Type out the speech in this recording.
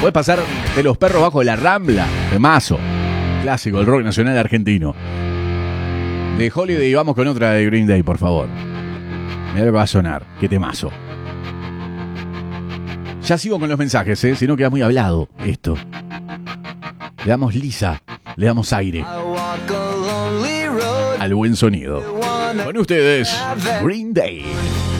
Puedes pasar de Los Perros Bajo la Rambla, temazo. Clásico, el rock nacional argentino. De Holiday vamos con otra de Green Day, por favor. Mirá lo que va a sonar, qué temazo. Ya sigo con los mensajes, si no queda muy hablado esto. Le damos lisa, le damos aire al buen sonido. Con ustedes, Green Day.